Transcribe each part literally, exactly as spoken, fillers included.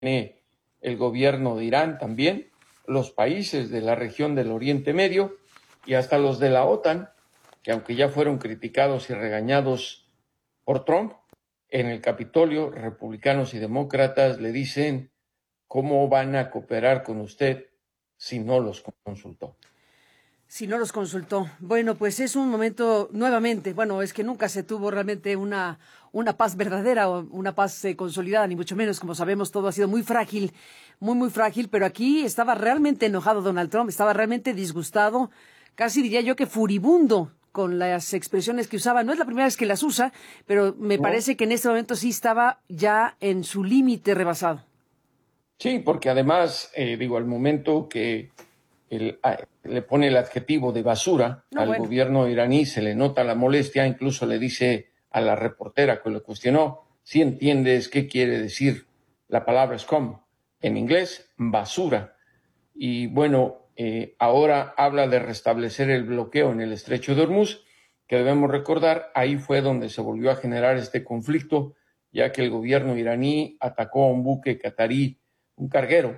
el gobierno de Irán también, los países de la región del Oriente Medio y hasta los de la OTAN, que aunque ya fueron criticados y regañados por Trump, en el Capitolio, republicanos y demócratas le dicen cómo van a cooperar con usted si no los consultó. Si no los consultó. Bueno, pues es un momento nuevamente, bueno, es que nunca se tuvo realmente una, una paz verdadera o una paz eh, consolidada, ni mucho menos, como sabemos, todo ha sido muy frágil, muy, muy frágil, pero aquí estaba realmente enojado Donald Trump, estaba realmente disgustado, casi diría yo que furibundo con las expresiones que usaba. No es la primera vez que las usa, pero me no. parece que en este momento sí estaba ya en su límite rebasado. Sí, porque además, eh, digo, al momento que el, a, le pone el adjetivo de basura no, al bueno. gobierno iraní, se le nota la molestia, incluso le dice a la reportera que lo cuestionó, si entiendes qué quiere decir la palabra scum, en inglés, basura. Y bueno, eh, ahora habla de restablecer el bloqueo en el estrecho de Hormuz, que debemos recordar, ahí fue donde se volvió a generar este conflicto, ya que el gobierno iraní atacó a un buque catarí, un carguero,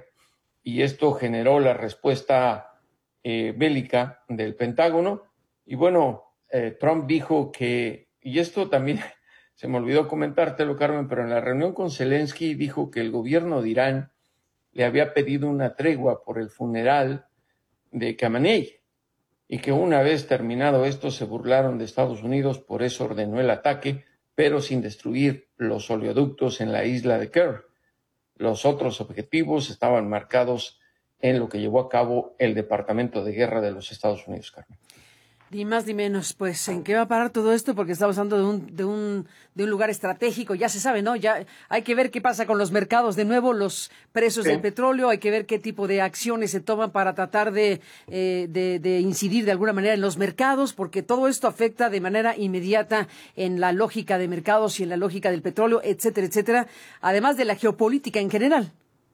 y esto generó la respuesta eh, bélica del Pentágono. Y bueno, eh, Trump dijo que, y esto también se me olvidó comentártelo, Carmen, pero en la reunión con Zelensky dijo que el gobierno de Irán le había pedido una tregua por el funeral de Khamenei y que una vez terminado esto se burlaron de Estados Unidos, por eso ordenó el ataque, pero sin destruir los oleoductos en la isla de Kerr. Los otros objetivos estaban marcados en lo que llevó a cabo el Departamento de Guerra de los Estados Unidos, Carmen. Ni más ni menos, pues, ¿en qué va a parar todo esto? Porque estamos hablando de un, de un, de un lugar estratégico, ya se sabe, ¿no? Ya hay que ver qué pasa con los mercados, de nuevo, los precios sí. del petróleo, hay que ver qué tipo de acciones se toman para tratar de, eh, de, de incidir de alguna manera en los mercados, porque todo esto afecta de manera inmediata en la lógica de mercados y en la lógica del petróleo, etcétera, etcétera, además de la geopolítica en general.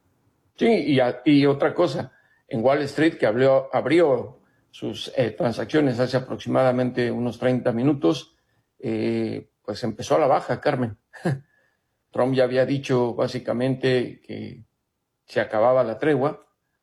Sí, y, a, y otra cosa, en Wall Street, que abrió, abrió sus eh, transacciones hace aproximadamente unos treinta minutos, eh, pues empezó a la baja, Carmen. Trump ya había dicho básicamente que se acababa la tregua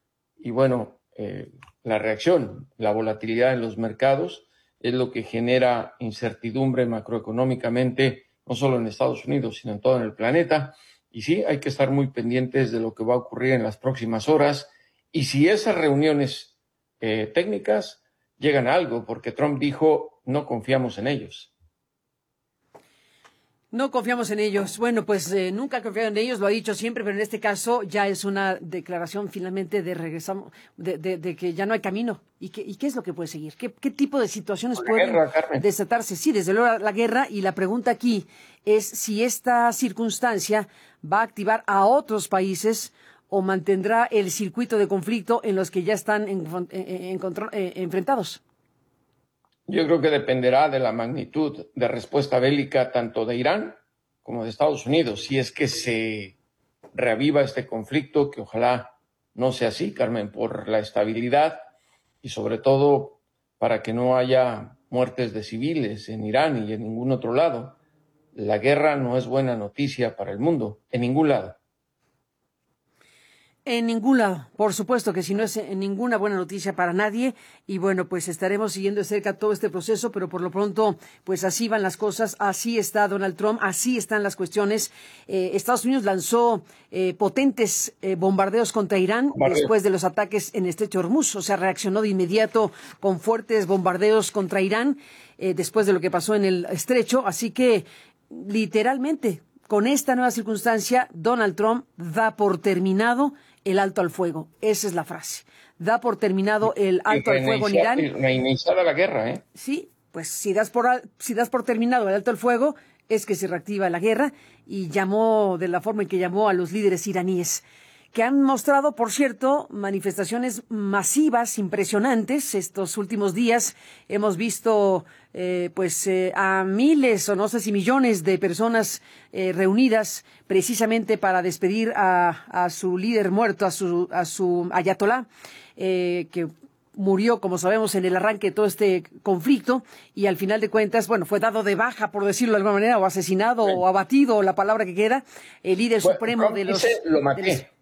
y bueno, eh, la reacción, la volatilidad en los mercados es lo que genera incertidumbre macroeconómicamente, no solo en Estados Unidos, sino en todo el planeta. Y sí, hay que estar muy pendientes de lo que va a ocurrir en las próximas horas y si esas reuniones Eh, técnicas llegan a algo, porque Trump dijo no confiamos en ellos. No confiamos en ellos. Bueno, pues eh, nunca ha confiado en ellos, lo ha dicho siempre, pero en este caso ya es una declaración finalmente de regresamos, de, de, de que ya no hay camino. ¿Y qué, y qué es lo que puede seguir? ¿Qué, qué tipo de situaciones pueden guerra, desatarse? Sí, desde luego la guerra, y la pregunta aquí es si esta circunstancia va a activar a otros países o mantendrá el circuito de conflicto en los que ya están en, en, en, en, enfrentados. Yo creo que dependerá de la magnitud de respuesta bélica tanto de Irán como de Estados Unidos, si es que se reaviva este conflicto, que ojalá no sea así, Carmen, por la estabilidad y sobre todo para que no haya muertes de civiles en Irán y en ningún otro lado. La guerra no es buena noticia para el mundo, en ningún lado. En ningún lado, por supuesto que si no es en ninguna buena noticia para nadie, y bueno, pues estaremos siguiendo de cerca todo este proceso, pero por lo pronto, pues así van las cosas, así está Donald Trump, así están las cuestiones. Eh, Estados Unidos lanzó eh, potentes eh, bombardeos contra Irán Bombardeo. después de los ataques en el estrecho de Hormuz, o sea, reaccionó de inmediato con fuertes bombardeos contra Irán eh, después de lo que pasó en el estrecho, así que literalmente, con esta nueva circunstancia, Donald Trump da por terminado el alto al fuego. Esa es la frase. Da por terminado el alto al fuego en Irán. Reiniciada la guerra, ¿eh? Sí, pues si das por si das por terminado el alto al fuego, es que se reactiva la guerra, y llamó de la forma en que llamó a los líderes iraníes, que han mostrado, por cierto, manifestaciones masivas, impresionantes. Estos últimos días hemos visto eh, pues eh, a miles o no sé si millones de personas eh, reunidas precisamente para despedir a, a su líder muerto, a su, a su ayatolá, eh, que murió, como sabemos, en el arranque de todo este conflicto, y al final de cuentas, bueno, fue dado de baja, por decirlo de alguna manera, o asesinado, sí. o abatido, o la palabra que quiera, el líder bueno, supremo de los, dice, lo maté. de los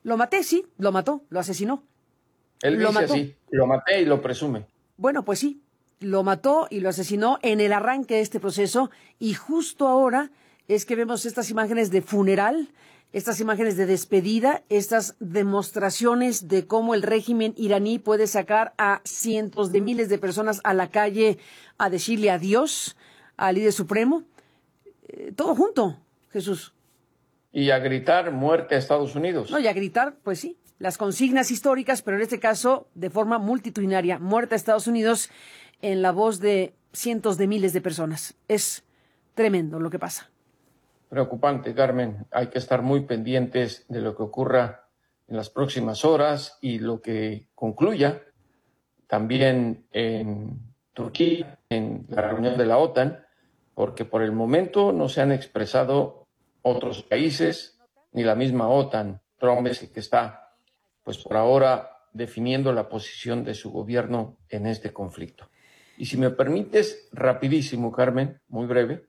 Lo maté, sí, lo mató, lo asesinó. Él lo dice mató. Así, lo maté y lo presume. Bueno, pues sí, lo mató y lo asesinó en el arranque de este proceso, y justo ahora es que vemos estas imágenes de funeral, estas imágenes de despedida, estas demostraciones de cómo el régimen iraní puede sacar a cientos de miles de personas a la calle a decirle adiós al líder supremo. Eh, todo junto, Jesús. Y a gritar muerte a Estados Unidos. No, y a gritar, pues sí, las consignas históricas, pero en este caso de forma multitudinaria, muerte a Estados Unidos en la voz de cientos de miles de personas. Es tremendo lo que pasa. Preocupante, Carmen. Hay que estar muy pendientes de lo que ocurra en las próximas horas y lo que concluya también en Turquía, en la reunión de la OTAN, porque por el momento no se han expresado otros países ni la misma OTAN. Trump es el que está, pues por ahora, definiendo la posición de su gobierno en este conflicto. Y si me permites, rapidísimo, Carmen, muy breve,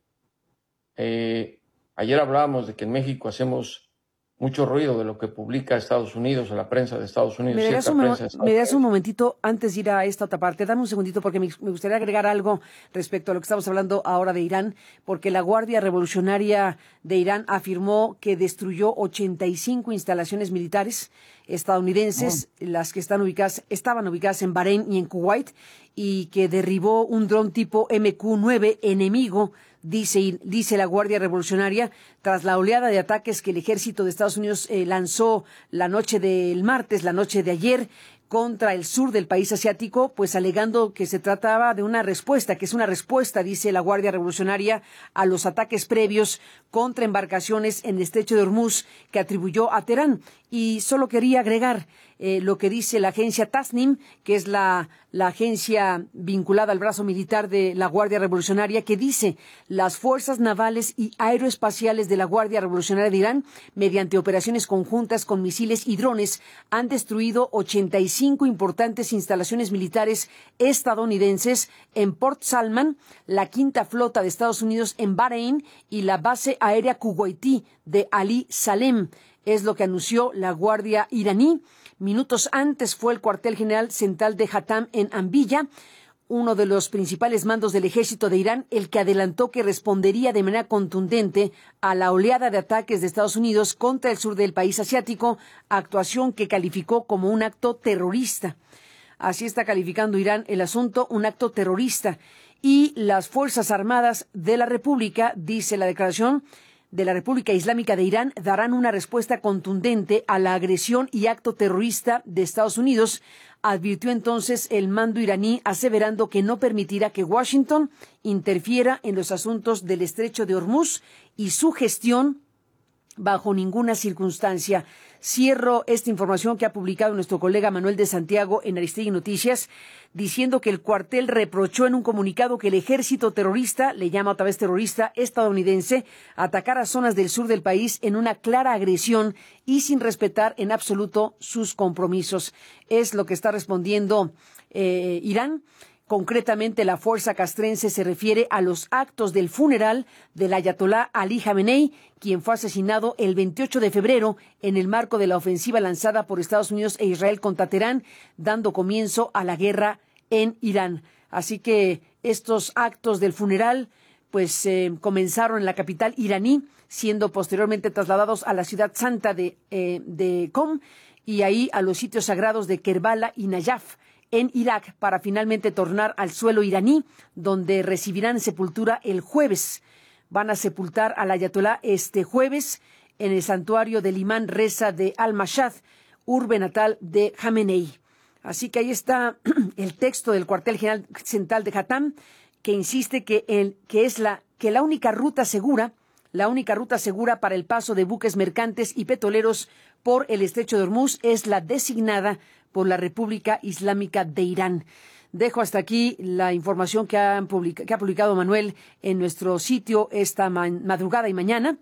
eh, ayer hablábamos de que en México hacemos mucho ruido de lo que publica Estados Unidos o la prensa de Estados Unidos. Me das, un, me das un momentito antes de ir a esta otra parte, dame un segundito porque me, me gustaría agregar algo respecto a lo que estamos hablando ahora de Irán, porque la Guardia Revolucionaria de Irán afirmó que destruyó ochenta y cinco instalaciones militares estadounidenses, oh. las que están ubicadas, estaban ubicadas en Bahrein y en Kuwait, y que derribó un dron tipo eme cu nueve enemigo, dice, dice la Guardia Revolucionaria, tras la oleada de ataques que el ejército de Estados Unidos eh, lanzó la noche del martes, la noche de ayer, contra el sur del país asiático, pues alegando que se trataba de una respuesta, que es una respuesta, dice la Guardia Revolucionaria, a los ataques previos contra embarcaciones en el estrecho de Hormuz que atribuyó a Teherán. Y solo quería agregar eh, lo que dice la agencia Tasnim, que es la, la agencia vinculada al brazo militar de la Guardia Revolucionaria, que dice: las fuerzas navales y aeroespaciales de la Guardia Revolucionaria de Irán, mediante operaciones conjuntas con misiles y drones, han destruido ochenta y cinco importantes instalaciones militares estadounidenses en Port Salman, la quinta flota de Estados Unidos en Bahrein y la base aérea kuwaití de Ali Salem. Es lo que anunció la Guardia iraní. Minutos antes fue el cuartel general central de Hatam en Anbilla, uno de los principales mandos del ejército de Irán, el que adelantó que respondería de manera contundente a la oleada de ataques de Estados Unidos contra el sur del país asiático, actuación que calificó como un acto terrorista. Así está calificando Irán el asunto, un acto terrorista. Y las Fuerzas Armadas de la República, dice la declaración de la República Islámica de Irán, darán una respuesta contundente a la agresión y acto terrorista de Estados Unidos, advirtió entonces el mando iraní, aseverando que no permitirá que Washington interfiera en los asuntos del estrecho de Hormuz y su gestión bajo ninguna circunstancia. Cierro esta información que ha publicado nuestro colega Manuel de Santiago en Aristegui Noticias, diciendo que el cuartel reprochó en un comunicado que el ejército terrorista, le llama otra vez terrorista, estadounidense, atacara zonas del sur del país en una clara agresión y sin respetar en absoluto sus compromisos. Es lo que está respondiendo eh, Irán. Concretamente, la fuerza castrense se refiere a los actos del funeral del ayatolá Ali Jamenei, quien fue asesinado el veintiocho de febrero en el marco de la ofensiva lanzada por Estados Unidos e Israel contra Teherán, dando comienzo a la guerra en Irán. Así que estos actos del funeral pues eh, comenzaron en la capital iraní, siendo posteriormente trasladados a la ciudad santa de, eh, de Qom y ahí a los sitios sagrados de Kerbala y Nayaf, en Irak, para finalmente tornar al suelo iraní, donde recibirán sepultura el jueves. Van a sepultar al ayatolá este jueves en el santuario del imán Reza de Al-Mashhad, urbe natal de Jamenei. Así que ahí está el texto del cuartel general central de Hatam, que insiste que, el, que es la, que la única ruta segura, la única ruta segura para el paso de buques mercantes y petroleros por el estrecho de Hormuz es la designada por la República Islámica de Irán. Dejo hasta aquí la información que, han publica, que ha publicado Manuel en nuestro sitio esta madrugada y mañana.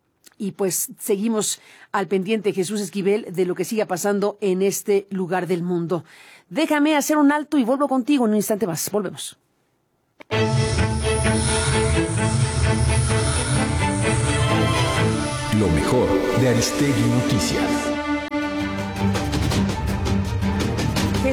Y pues seguimos al pendiente, Jesús Esquivel, de lo que siga pasando en este lugar del mundo. Déjame hacer un alto y vuelvo contigo en un instante más. Volvemos. Lo mejor de Aristegui Noticias.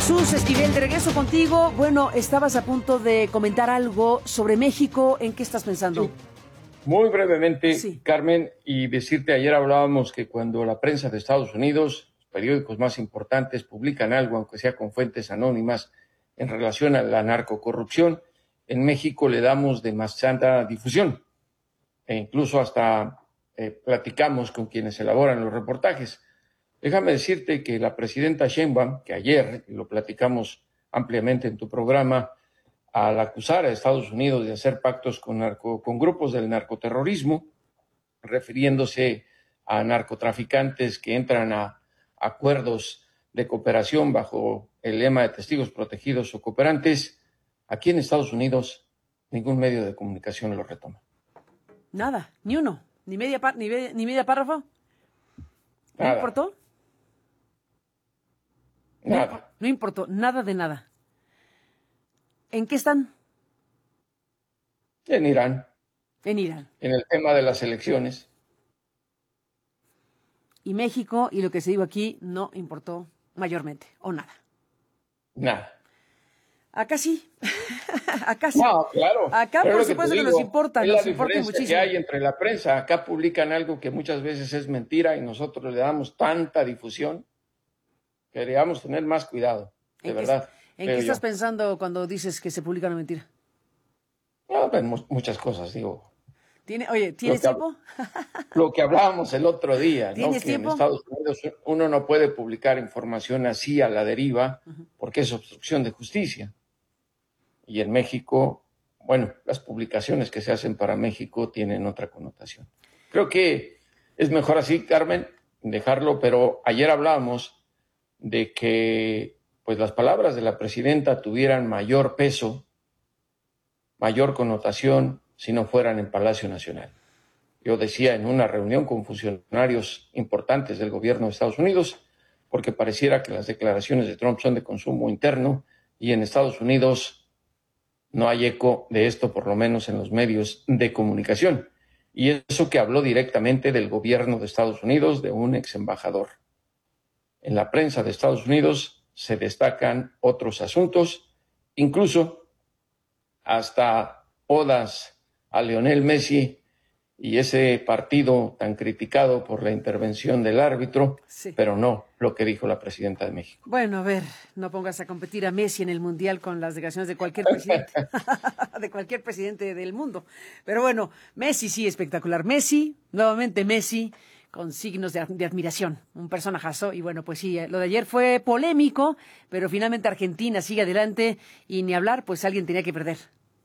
Jesús Esquivel, de regreso contigo. Bueno, estabas a punto de comentar algo sobre México. ¿En qué estás pensando? Sí. Muy brevemente, sí. Carmen, y decirte, ayer hablábamos que cuando la prensa de Estados Unidos, los periódicos más importantes, publican algo, aunque sea con fuentes anónimas, en relación a la narcocorrupción, en México le damos demasiada difusión. E incluso hasta eh, platicamos con quienes elaboran los reportajes. Déjame decirte que la presidenta Sheinbaum, que ayer lo platicamos ampliamente en tu programa, al acusar a Estados Unidos de hacer pactos con, narco, con grupos del narcoterrorismo, refiriéndose a narcotraficantes que entran a acuerdos de cooperación bajo el lema de testigos protegidos o cooperantes, aquí en Estados Unidos ningún medio de comunicación lo retoma. Nada, ni uno, ni media, par, ni, ni media párrafo. ¿No nada. importó? Nada. No, no importó, nada de nada. ¿En qué están? En Irán. En Irán. En el tema de las elecciones. Y México, y lo que se dijo aquí, no importó mayormente, o nada. Nada. Acá sí. Acá sí. No, claro. Acá, Pero por que supuesto, que digo, nos importa, es nos la importa diferencia muchísimo. que hay entre la prensa. Acá publican algo que muchas veces es mentira y nosotros le damos tanta difusión que deberíamos tener más cuidado, de ¿En verdad. Qué, ¿En qué estás yo. pensando cuando dices que se publica una mentira? No, pues, muchas cosas, digo. ¿Tiene, oye, ¿tienes lo que, tiempo? Lo que hablábamos el otro día, ¿Tienes ¿no? Que tiempo? en Estados Unidos uno no puede publicar información así a la deriva uh-huh. porque es obstrucción de justicia. Y en México, bueno, las publicaciones que se hacen para México tienen otra connotación. Creo que es mejor así, Carmen, dejarlo, pero ayer hablábamos de que pues las palabras de la presidenta tuvieran mayor peso, mayor connotación, si no fueran en Palacio Nacional. Yo decía en una reunión con funcionarios importantes del gobierno de Estados Unidos, porque pareciera que las declaraciones de Trump son de consumo interno y en Estados Unidos no hay eco de esto, por lo menos en los medios de comunicación. Y eso que habló directamente del gobierno de Estados Unidos, de un ex embajador. En la prensa de Estados Unidos se destacan otros asuntos, incluso hasta odas a Lionel Messi y ese partido tan criticado por la intervención del árbitro, sí. Pero no lo que dijo la presidenta de México. Bueno, a ver, no pongas a competir a Messi en el Mundial con las declaraciones de cualquier presidente, de cualquier presidente del mundo. Pero bueno, Messi sí, espectacular. Messi, nuevamente Messi, con signos de, de admiración, un personajazo. Y bueno, pues sí, lo de ayer fue polémico, pero finalmente Argentina sigue adelante y ni hablar, pues alguien tenía que perder.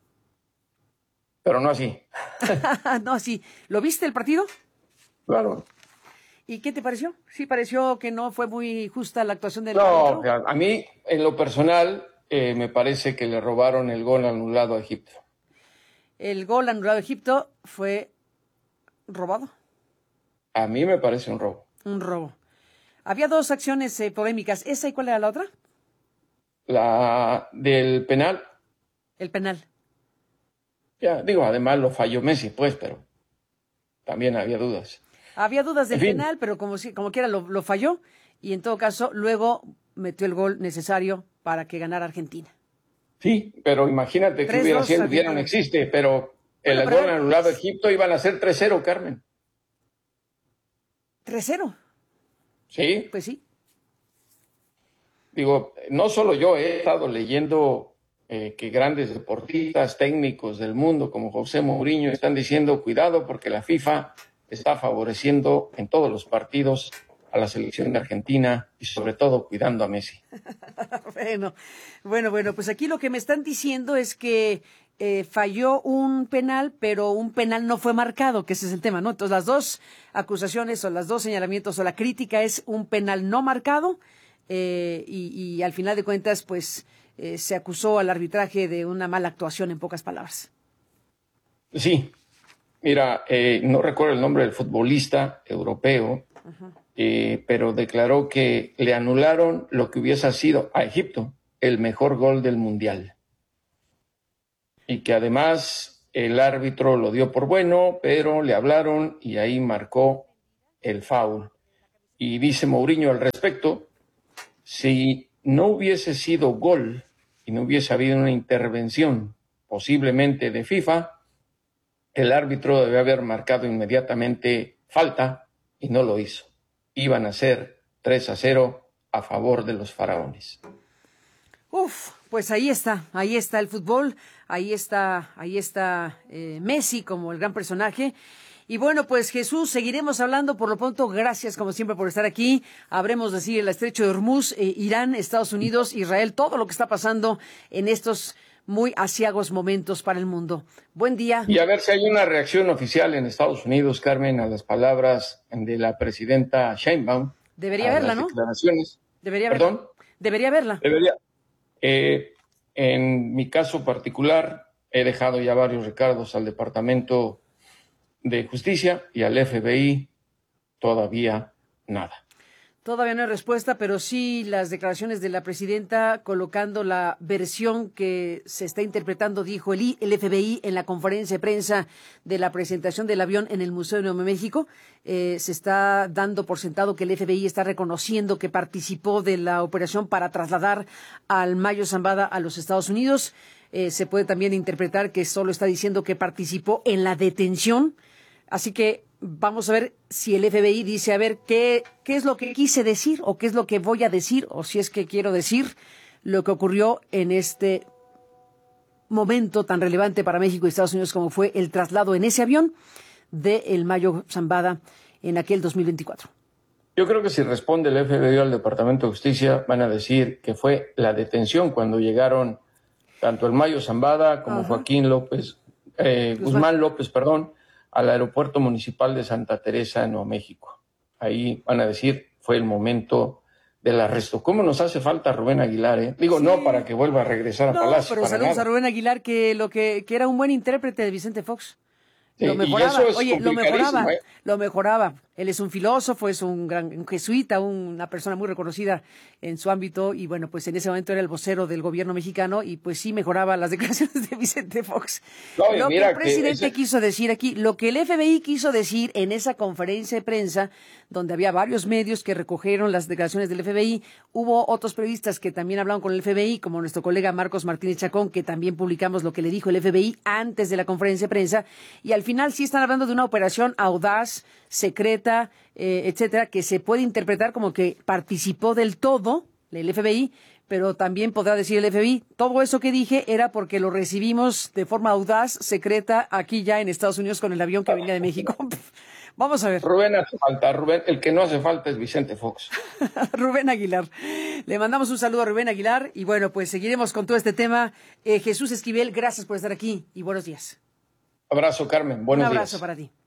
Pero no así. No así. ¿Lo viste el partido? Claro. ¿Y qué te pareció? ¿Sí pareció que no fue muy justa la actuación del No, árbitro? A mí, en lo personal, eh, me parece que le robaron el gol anulado a Egipto. ¿El gol anulado a Egipto fue robado? A mí me parece un robo. Un robo. Había dos acciones eh, polémicas. ¿Esa y cuál era la otra? La del penal. El penal. Ya, digo, además lo falló Messi, pues, pero también había dudas. Había dudas del penal, pero como, si, como quiera lo, lo falló y en todo caso luego metió el gol necesario para que ganara Argentina. Sí, pero imagínate que hubiera sido, hubiera no existe, pero el bueno, pero gol anulado a Egipto iban a ser tres cero, Carmen. ¿tres cero? Sí. Pues sí. Digo, no solo yo he estado leyendo eh, que grandes deportistas técnicos del mundo como José Mourinho están diciendo cuidado porque la FIFA está favoreciendo en todos los partidos a la selección de Argentina y sobre todo cuidando a Messi. bueno, bueno, bueno, pues aquí lo que me están diciendo es que eh, falló un penal, pero un penal no fue marcado, que ese es el tema, ¿no? Entonces las dos acusaciones o las dos señalamientos o la crítica es un penal no marcado eh, y, y al final de cuentas, pues eh, se acusó al arbitraje de una mala actuación, en pocas palabras. Sí. Mira, eh, no recuerdo el nombre del futbolista europeo, uh-huh. eh, pero declaró que le anularon lo que hubiese sido a Egipto el mejor gol del Mundial. Y que además el árbitro lo dio por bueno, pero le hablaron y ahí marcó el foul. Y dice Mourinho al respecto, si no hubiese sido gol y no hubiese habido una intervención posiblemente de FIFA, el árbitro debe haber marcado inmediatamente falta y no lo hizo. Iban a ser tres a cero a favor de los faraones. Uf, pues ahí está, ahí está el fútbol, ahí está, ahí está eh, Messi como el gran personaje. Y bueno, pues Jesús, seguiremos hablando. Por lo pronto, gracias como siempre por estar aquí. Habremos de decir el estrecho de Hormuz, eh, Irán, Estados Unidos, Israel, todo lo que está pasando en estos muy aciagos momentos para el mundo. Buen día. Y a ver si hay una reacción oficial en Estados Unidos, Carmen, a las palabras de la presidenta Sheinbaum. Debería haberla, ¿no? Declaraciones. Debería ¿Perdón? Verla. Debería haberla. Debería. Eh, en mi caso particular, he dejado ya varios recargos al Departamento de Justicia y al F B I, todavía nada. Todavía no hay respuesta, pero sí las declaraciones de la presidenta colocando la versión que se está interpretando, dijo el, I, el F B I en la conferencia de prensa de la presentación del avión en el Museo de Nuevo México. Eh, se está dando por sentado que el F B I está reconociendo que participó de la operación para trasladar al Mayo Zambada a los Estados Unidos. Eh, se puede también interpretar que solo está diciendo que participó en la detención. Así que vamos a ver si el F B I dice, a ver, ¿qué, qué es lo que quise decir o qué es lo que voy a decir o si es que quiero decir lo que ocurrió en este momento tan relevante para México y Estados Unidos como fue el traslado en ese avión del Mayo Zambada en aquel dos mil veinticuatro. Yo creo que si responde el F B I al Departamento de Justicia van a decir que fue la detención cuando llegaron tanto el Mayo Zambada como Ajá. Joaquín López, eh, Guzmán. Guzmán López, perdón, al aeropuerto municipal de Santa Teresa en Nuevo México. Ahí van a decir, fue el momento del arresto. ¿Cómo nos hace falta Rubén Aguilar? Eh? Digo, sí. no para que vuelva a regresar a no, Palacio. Pero para saludos nada. a Rubén Aguilar, que lo que, que era un buen intérprete de Vicente Fox. Sí, lo mejoraba, es oye, lo mejoraba, ¿eh? lo mejoraba. Él es un filósofo, es un gran un jesuita, una persona muy reconocida en su ámbito y bueno, pues en ese momento era el vocero del gobierno mexicano y pues sí mejoraba las declaraciones de Vicente Fox. No, lo que el presidente que ese... quiso decir aquí, lo que el F B I quiso decir en esa conferencia de prensa, donde había varios medios que recogieron las declaraciones del F B I, hubo otros periodistas que también hablaron con el F B I, como nuestro colega Marcos Martínez Chacón, que también publicamos lo que le dijo el F B I antes de la conferencia de prensa, y al final sí están hablando de una operación audaz, secreta, eh, etcétera, que se puede interpretar como que participó del todo el F B I, pero también podrá decir el F B I, todo eso que dije era porque lo recibimos de forma audaz, secreta, aquí ya en Estados Unidos con el avión que venía de México. Vamos a ver. Rubén hace falta, Rubén, el que no hace falta es Vicente Fox. Rubén Aguilar. Le mandamos un saludo a Rubén Aguilar y bueno, pues seguiremos con todo este tema. Eh, Jesús Esquivel, gracias por estar aquí y buenos días. Abrazo, Carmen. Buenos días. Un abrazo días. Para ti.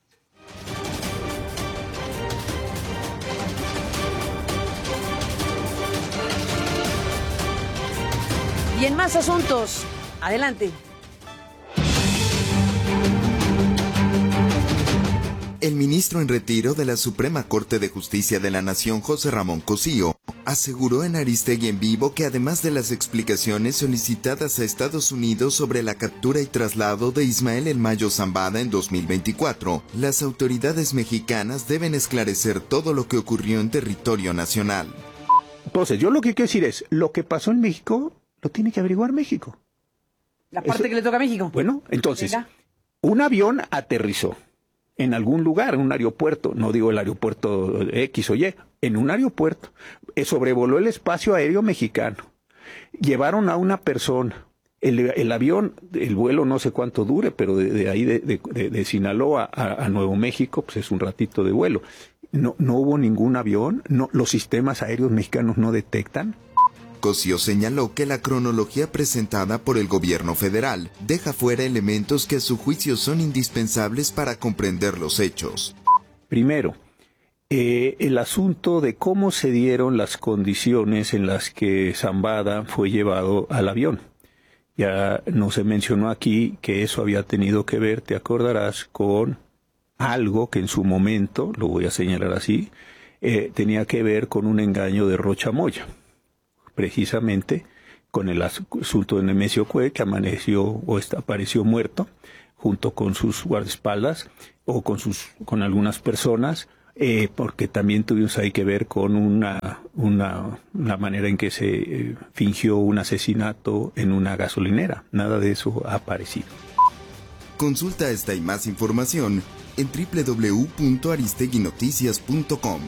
Y en más asuntos, adelante. El ministro en retiro de la Suprema Corte de Justicia de la Nación, José Ramón Cosío, aseguró en Aristegui en Vivo que además de las explicaciones solicitadas a Estados Unidos sobre la captura y traslado de Ismael El Mayo Zambada en dos mil veinticuatro, las autoridades mexicanas deben esclarecer todo lo que ocurrió en territorio nacional. Entonces, yo lo que quiero decir es, lo que pasó en México lo tiene que averiguar México. La parte Eso, que le toca a México. Bueno, entonces, Venga. un avión aterrizó en algún lugar, en un aeropuerto, no digo el aeropuerto X o Y, en un aeropuerto, eh, sobrevoló el espacio aéreo mexicano, llevaron a una persona, el, el avión, el vuelo no sé cuánto dure, pero de, de ahí de, de, de, de Sinaloa a, a Nuevo México, pues es un ratito de vuelo, no, no hubo ningún avión, no, los sistemas aéreos mexicanos no detectan. Cosío señaló que la cronología presentada por el gobierno federal deja fuera elementos que a su juicio son indispensables para comprender los hechos. Primero, eh, el asunto de cómo se dieron las condiciones en las que Zambada fue llevado al avión. Ya no se mencionó aquí que eso había tenido que ver, te acordarás, con algo que en su momento, lo voy a señalar así, eh, tenía que ver con un engaño de Rocha Moya. Precisamente con el asunto de Nemesio Cue, que amaneció o está, apareció muerto junto con sus guardaespaldas o con sus con algunas personas eh, porque también tuvimos ahí que ver con una, una, la manera en que se eh, fingió un asesinato en una gasolinera. Nada de eso ha aparecido. Consulta esta y más información en doble u doble u doble u punto aristeguinoticias punto com.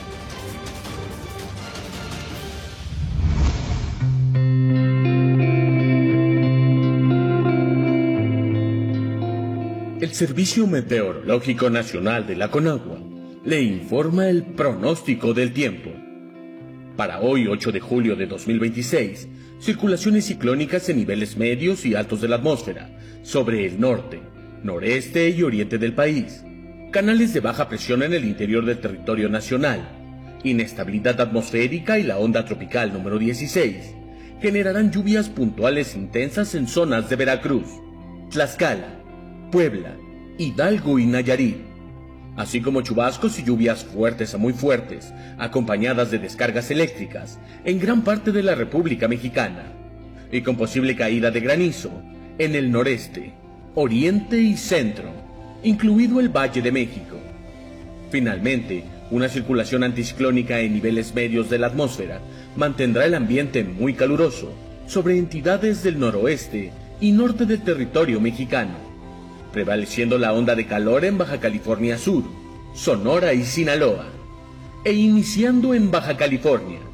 El Servicio Meteorológico Nacional de la Conagua le informa el pronóstico del tiempo. Para hoy, ocho de julio de dos mil veintiséis, circulaciones ciclónicas en niveles medios y altos de la atmósfera, sobre el norte, noreste y oriente del país. Canales de baja presión en el interior del territorio nacional. Inestabilidad atmosférica y la onda tropical número dieciséis generarán lluvias puntuales intensas en zonas de Veracruz, Tlaxcala, Puebla, Hidalgo y Nayarit, así como chubascos y lluvias fuertes a muy fuertes, acompañadas de descargas eléctricas en gran parte de la República Mexicana, y con posible caída de granizo en el noreste, oriente y centro, incluido el Valle de México. Finalmente, una circulación anticiclónica en niveles medios de la atmósfera mantendrá el ambiente muy caluroso sobre entidades del noroeste y norte del territorio mexicano, prevaleciendo la onda de calor en Baja California Sur, Sonora y Sinaloa, e iniciando en Baja California,